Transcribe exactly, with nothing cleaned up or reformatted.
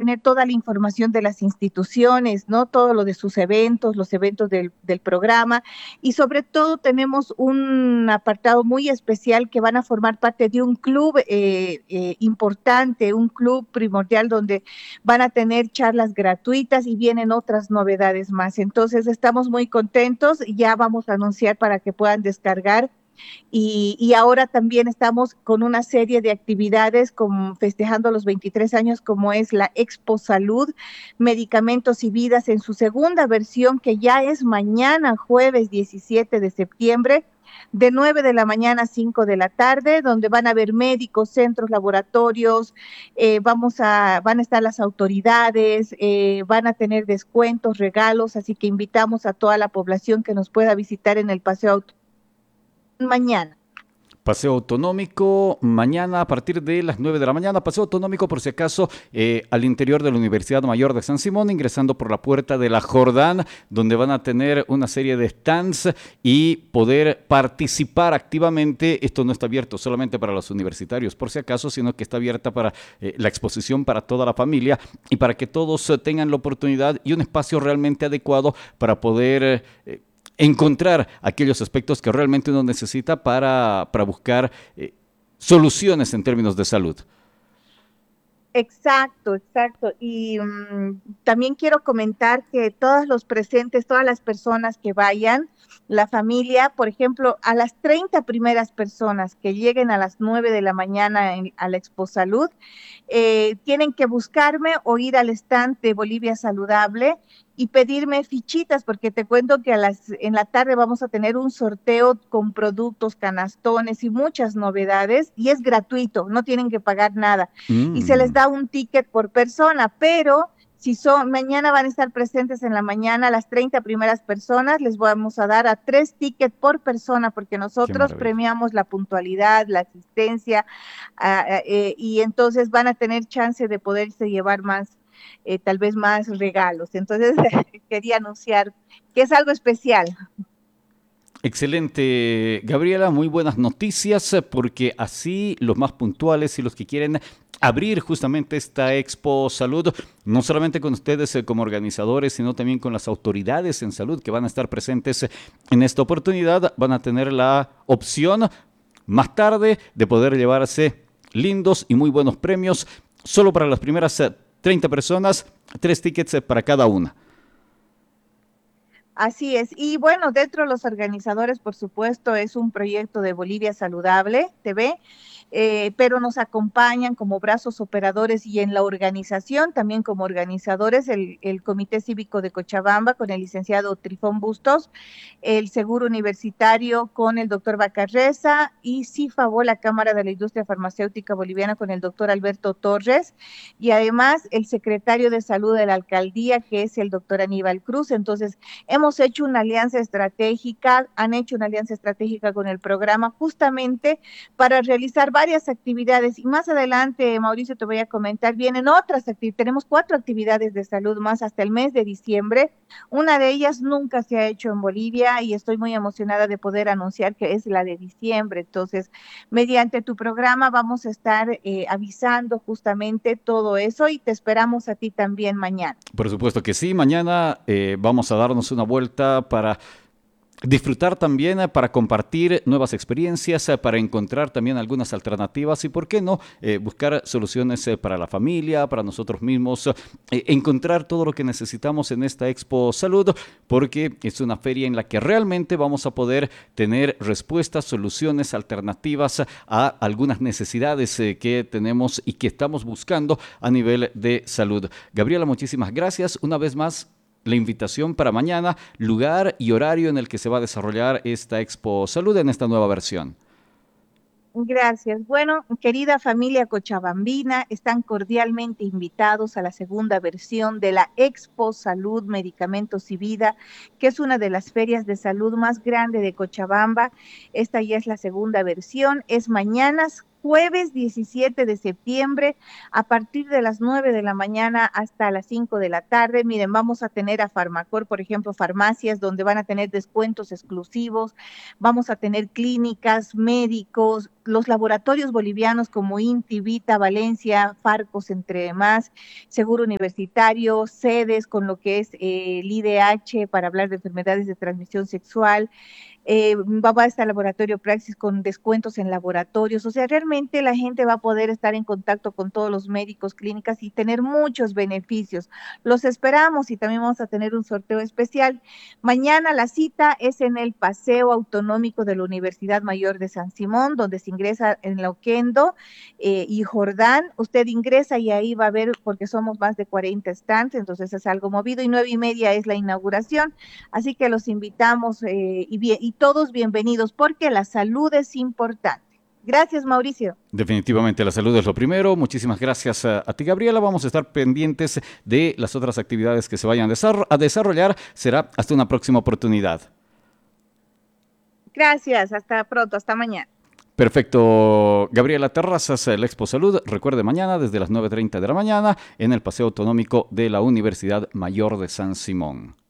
tener toda la información de las instituciones, ¿no? Todo lo de sus eventos, los eventos del, del programa, y sobre todo tenemos un apartado muy especial que van a formar parte de un club eh, eh, importante, un club primordial donde van a tener charlas gratuitas y vienen otras novedades más. Entonces estamos muy contentos, ya vamos a anunciar para que puedan descargar. Y, y ahora también estamos con una serie de actividades como festejando los veintitrés años, como es la Expo Salud, Medicamentos y Vidas en su segunda versión, que ya es mañana, jueves diecisiete de septiembre, de nueve de la mañana a cinco de la tarde, donde van a haber médicos, centros, laboratorios, eh, vamos a, van a estar las autoridades, eh, van a tener descuentos, regalos, así que invitamos a toda la población que nos pueda visitar en el Paseo Auto mañana. Paseo autonómico mañana a partir de las nueve de la mañana. Paseo autonómico, por si acaso, eh, al interior de la Universidad Mayor de San Simón, ingresando por la puerta de la Jordán, donde van a tener una serie de stands y poder participar activamente. Esto no está abierto solamente para los universitarios, por si acaso, sino que está abierta para eh, la exposición para toda la familia y para que todos eh, tengan la oportunidad y un espacio realmente adecuado para poder eh, encontrar aquellos aspectos que realmente uno necesita para, para buscar eh, soluciones en términos de salud. Exacto, exacto. Y um, también quiero comentar que todos los presentes, todas las personas que vayan, la familia, por ejemplo, a las treinta primeras personas que lleguen a las nueve de la mañana en, a la Expo Salud, eh, tienen que buscarme o ir al stand de Bolivia Saludable y pedirme fichitas, porque te cuento que a las, en la tarde vamos a tener un sorteo con productos, canastones y muchas novedades, y es gratuito, no tienen que pagar nada. Y se les Mm, da un ticket por persona, pero si son, mañana van a estar presentes en la mañana las treinta primeras personas, les vamos a dar a tres tickets por persona, porque qué nosotros maravilla. premiamos la puntualidad, la asistencia, ah, ah, eh, y entonces van a tener chance de poderse llevar más, eh, tal vez más regalos. Entonces quería anunciar que es algo especial. Excelente, Gabriela, muy buenas noticias eh, porque así los más puntuales y los que quieren abrir justamente esta Expo Salud, no solamente con ustedes eh, como organizadores, sino también con las autoridades en salud que van a estar presentes eh, en esta oportunidad, van a tener la opción más tarde de poder llevarse lindos y muy buenos premios solo para las primeras eh, treinta personas, tres tickets eh, para cada una. Así es. Y bueno, dentro de los organizadores, por supuesto, es un proyecto de Bolivia Saludable T V, eh, pero nos acompañan como brazos operadores y en la organización, también como organizadores, el, el Comité Cívico de Cochabamba con el licenciado Trifón Bustos, el Seguro Universitario con el doctor Bacarreza y CIFABO, la Cámara de la Industria Farmacéutica Boliviana con el doctor Alberto Torres, y además el secretario de Salud de la Alcaldía, que es el doctor Aníbal Cruz. Entonces, hemos hecho una alianza estratégica, han hecho una alianza estratégica con el programa justamente para realizar varias actividades y más adelante, Mauricio, te voy a comentar, vienen otras actividades, tenemos cuatro actividades de salud más hasta el mes de diciembre. Una de ellas nunca se ha hecho en Bolivia y estoy muy emocionada de poder anunciar que es la de diciembre. Entonces, mediante tu programa vamos a estar eh, avisando justamente todo eso y te esperamos a ti también mañana. Por supuesto que sí, mañana eh, vamos a darnos una vuelta para disfrutar también, eh, para compartir nuevas experiencias, eh, para encontrar también algunas alternativas y, ¿por qué no?, eh, buscar soluciones eh, para la familia, para nosotros mismos, eh, encontrar todo lo que necesitamos en esta Expo Salud, porque es una feria en la que realmente vamos a poder tener respuestas, soluciones, alternativas a algunas necesidades eh, que tenemos y que estamos buscando a nivel de salud. Gabriela, muchísimas gracias. Una vez más, la invitación para mañana, lugar y horario en el que se va a desarrollar esta Expo Salud en esta nueva versión. Gracias. Bueno, querida familia cochabambina, están cordialmente invitados a la segunda versión de la Expo Salud, Medicamentos y Vida, que es una de las ferias de salud más grande de Cochabamba. Esta ya es la segunda versión, es mañana jueves diecisiete de septiembre, a partir de las nueve de la mañana hasta las cinco de la tarde. Miren, vamos a tener a Farmacor, por ejemplo, farmacias donde van a tener descuentos exclusivos, vamos a tener clínicas, médicos, los laboratorios bolivianos como INTI, Vita, Valencia, Farcos, entre más, Seguro Universitario, sedes con lo que es eh, el I D H para hablar de enfermedades de transmisión sexual, eh, va a estar Laboratorio Praxis con descuentos en laboratorios, o sea, realmente la gente va a poder estar en contacto con todos los médicos, clínicas y tener muchos beneficios. Los esperamos y también vamos a tener un sorteo especial. Mañana la cita es en el Paseo Autonómico de la Universidad Mayor de San Simón, donde se ingresa en Loquendo eh, y Jordán. Usted ingresa y ahí va a ver, porque somos más de cuarenta stands, entonces es algo movido y nueve y media es la inauguración. Así que los invitamos eh, y, bien, y todos bienvenidos porque la salud es importante. Gracias, Mauricio. Definitivamente la salud es lo primero. Muchísimas gracias a, a ti, Gabriela. Vamos a estar pendientes de las otras actividades que se vayan a desarrollar. Será hasta una próxima oportunidad. Gracias, hasta pronto, hasta mañana. Perfecto. Gabriela Terrazas, el Expo Salud. Recuerde, mañana desde las nueve treinta de la mañana en el Paseo Autonómico de la Universidad Mayor de San Simón.